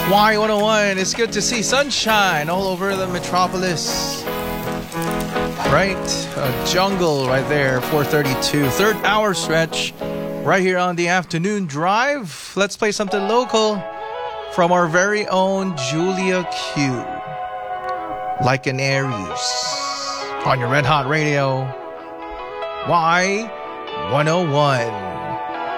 Y101, it's good to see sunshine all over the metropolis. Right? A jungle right there, 432. Third hour stretch right here on the afternoon drive. Let's play something local from our very own Julia Q. Like an Aries. On your Red Hot Radio. Y101.